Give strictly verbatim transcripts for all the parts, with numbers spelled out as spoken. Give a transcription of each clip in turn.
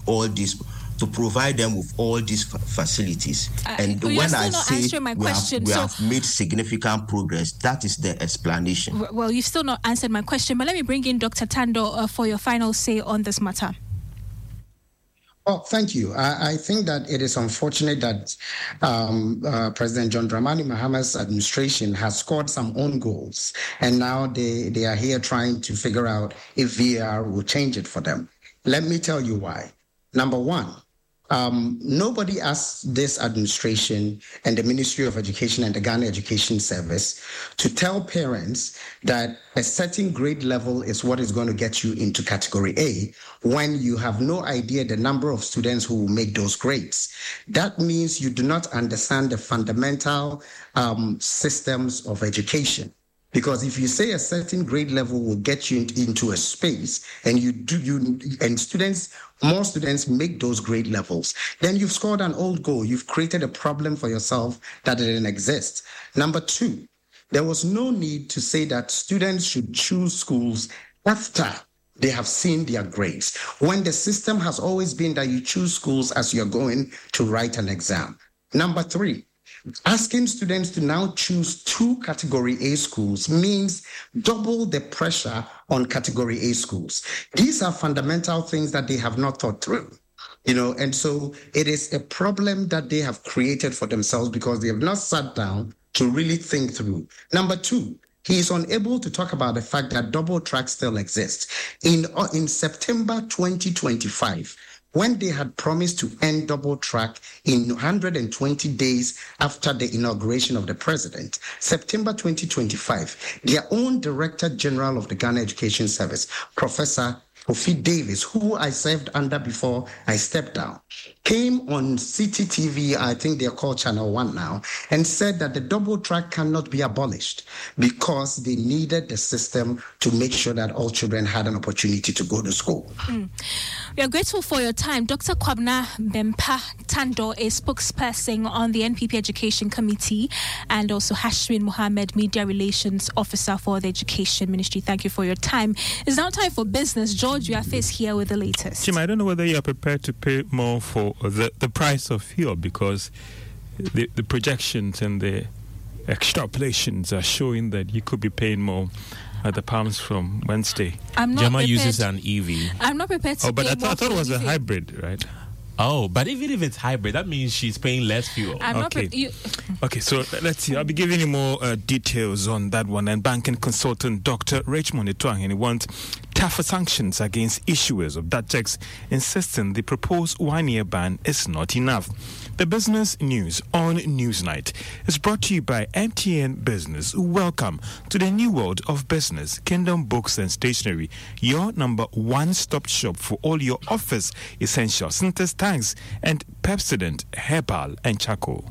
all these, to provide them with all these fa- facilities. Uh, and when I say my we, question, have, we so, have made significant progress, that is the explanation. Well, you've still not answered my question, but let me bring in Doctor Tando uh, for your final say on this matter. Oh, thank you. I, I think that it is unfortunate that um, uh, President John Dramani Mahama's administration has scored some own goals, and now they, they are here trying to figure out if V A R will change it for them. Let me tell you why. Number one, um, nobody asked this administration and the Ministry of Education and the Ghana Education Service to tell parents that a certain grade level is what is going to get you into category A when you have no idea the number of students who will make those grades. That means you do not understand the fundamental um, systems of education. Because if you say a certain grade level will get you into a space and you do you and students, more students make those grade levels, then you've scored an old goal. You've created a problem for yourself that didn't exist. Number two, there was no need to say that students should choose schools after they have seen their grades, when the system has always been that you choose schools as you're going to write an exam. Number three, asking students to now choose two category A schools means double the pressure on category A schools. These are fundamental things that they have not thought through, you know, and so it is a problem that they have created for themselves because they have not sat down to really think through. Number two, he is unable to talk about the fact that double track still exists. In, uh, in September twenty twenty-five, when they had promised to end double track in one hundred twenty days after the inauguration of the president, September twenty twenty-five, their own Director General of the Ghana Education Service, Professor Kofi Davis, who I served under before I stepped down, came on C T T V, I think they're called Channel One now, and said that the double track cannot be abolished because they needed the system to make sure that all children had an opportunity to go to school. Mm. We are grateful for your time. Doctor Kwabena Bempah Tando, a spokesperson on the N P P Education Committee, and also Hashwin Mohammed, Media Relations Officer for the Education Ministry. Thank you for your time. It's now time for business. George, you are faced here with the latest. Jim, I don't know whether you are prepared to pay more for the, the price of fuel, because the, the projections and the extrapolations are showing that you could be paying more at the pumps from Wednesday. I'm not Gemma prepared. uses an E V. I'm not prepared to Oh, but pay I, th- more I thought it was a anything. hybrid, right? Oh, but even if it's hybrid, that means she's paying less fuel. I'm not Okay. pre- you- Okay, so let's see. I'll be giving you more uh, details on that one. And banking consultant Doctor Richmond Ituangeni wants tougher sanctions against issuers of that checks, insisting the proposed one-year ban is not enough. The business news on Newsnight is brought to you by M T N Business. Welcome to the new world of business. Kingdom Books and Stationery, your number one-stop shop for all your office essentials, Sinter's tags, and Pepsodent, Herbal, and Charcoal.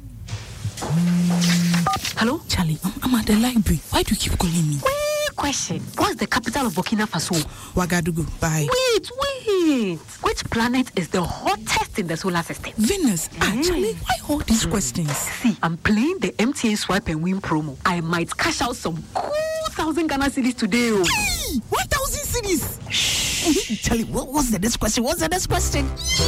Hello? Charlie, I'm, I'm at the library. Why do you keep calling me? Wait, question. What's the capital of Burkina Faso? Ouagadougou. Bye. Wait, wait. Which planet is the hottest in the solar system? Venus. Mm. Ah, Charlie, why all these Mm. questions? See, I'm playing the M T A Swipe and Win promo. I might cash out some cool thousand Ghana cedis today. Oh. Hey, one thousand cities. Shh. Charlie, what, what's the next question? What's the next question?